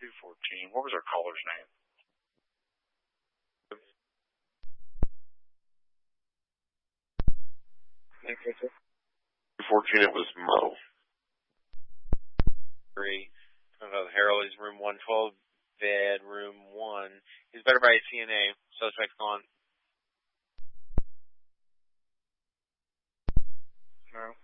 214. What was our caller's name? 214, it was Mo. 3. Harold is room 112, bedroom 1. He's better by a CNA. Suspect's gone. No.